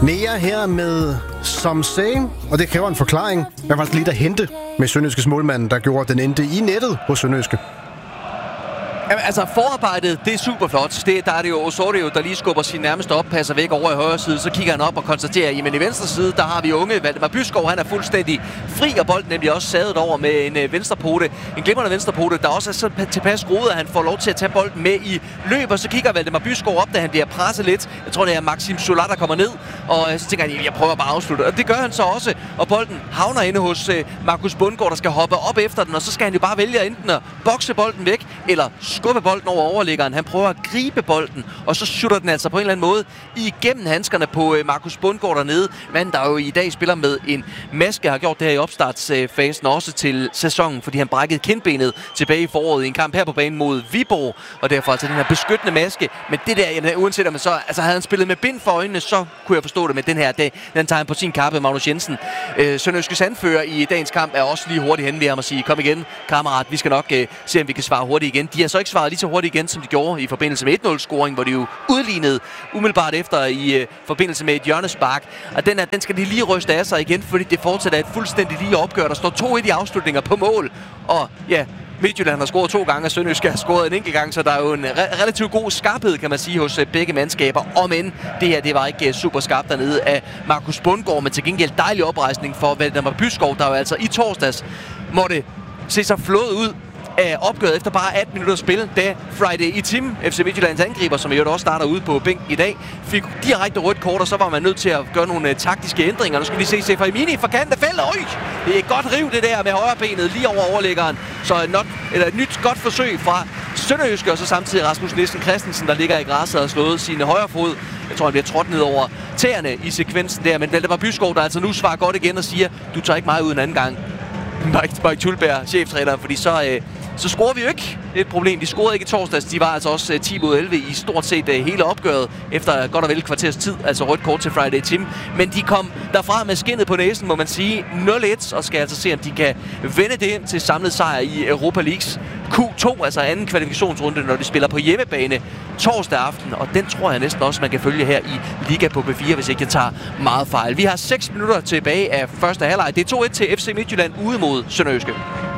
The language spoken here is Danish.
Nea her med Some Say, og det kræver en forklaring. Hvad var det lige der hente med Sønderjyskes målmand, der gjorde den endte i nettet hos Sønderjyske? Jamen, altså forarbejdet, det er super flot. Der er det jo Osorio, der lige skubber sin nærmeste oppasser væk over i højre side. Så kigger han op og konstaterer, at i venstre side, der har vi unge Valdemar Byskov. Han er fuldstændig fri, og bolden nemlig også sadet over med en venstrepote. En glimrende venstrepote, der også er så tilpas skruet, at han får lov til at tage bolden med i løb. Og så kigger Valdemar Byskov op, da han bliver presset lidt. Jeg tror, det er Maxim Solar, der kommer ned. Og så tænker han, jeg prøver bare at afslutte. Og det gør han så også. Og bolden havner inde hos Markus Bundgaard, der skal hoppe op efter den. Og så skal han jo bare vælge enten at bokse bolden væk, eller skubbe bolden over overliggeren. Han prøver at gribe bolden, og så shooter den altså på en eller anden måde igennem handskerne på Markus Bundgaard dernede. Manden, der jo i dag spiller med en maske, har gjort det her i opstartsfasen også til sæsonen, fordi han brækkede kindbenet tilbage i foråret i en kamp her på banen mod Viborg, og derfor altså den her beskyttende maske. Men det der, uanset om så altså havde han spillet med bind for øjnene, så kunne jeg forstå det med den her dag. Den tager han på sin kappe, Magnus Jensen. Sønderjyskes anfører i dagens kamp er også lige hurtigt hen ved ham og sige, kom igen, kammerat, vi skal nok se, om vi kan svare hurtigt igen. De har så ikke svaret lige så hurtigt igen, som de gjorde i forbindelse med 1-0-scoring, hvor de jo udlignede umiddelbart efter i forbindelse med et hjørnespark. Og den skal de lige ryste af sig igen, fordi det fortsat er et fuldstændig lige opgør. Der står 2-1 i afslutninger på mål. Og ja, Midtjylland har scoret 2 gange, og Sønderjyske har scoret en enkelt gang, så der er jo en relativt god skarphed, kan man sige, hos begge mandskaber. Men det her, det var ikke super skarpt dernede af Markus Bundgaard, men til gengæld dejlig oprejsning for Valdemar Byskov, der jo altså i torsdags måtte se sig flået ud af opgøret efter bare 18 minutter spil, da Friday Itim, FC Midtjyllands angriber, som jo også starter ude på bænk i dag, fik direkte rødt kort, og så var man nødt til at gøre nogle taktiske ændringer. Nu skal vi se Seferimini fra kanten af feltet. Det er et godt riv, det der med højrebenet lige over overliggeren. Så et nyt godt forsøg fra Sønderjyske, og så samtidig Rasmus Nielsen Christensen, der ligger i græsset og har slået sine højre fod. Jeg tror, han bliver trådt ned over tæerne i sekvensen der, men Valdemar Byskov, der altså nu svarer godt igen og siger, du tager ikke mig ud en anden gang. Mike Thulberg, cheftræneren, fordi så scorer vi jo ikke. Det er et problem. De scorede ikke i torsdags. De var altså også 10-11 i stort set hele opgøret efter godt og vel et kvarters tid. Altså rødt kort til Friday Tim. Men de kom derfra med skindet på næsen, må man sige. 0-1, og skal altså se, om de kan vende det ind til samlet sejr i Europa Leagues Q2, altså anden kvalifikationsrunde, når de spiller på hjemmebane torsdag aften. Og den tror jeg næsten også, man kan følge her i Liga på B4, hvis ikke jeg tager meget fejl. Vi har 6 minutter tilbage af første halvleg. Det er 2-1 til FC Midtjylland ude mod Sønderjyske.